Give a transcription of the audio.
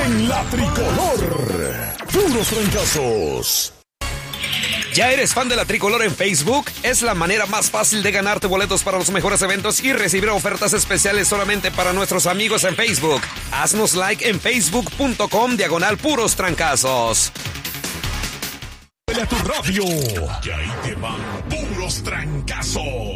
en la Tricolor. Puros trancazos. ¿Ya eres fan de la Tricolor en Facebook? Es la manera más fácil de ganarte boletos para los mejores eventos y recibir ofertas especiales solamente para nuestros amigos en Facebook. Haznos like en facebook.com/puros trancazos. A tu radio. Y ahí te van puros trancazos.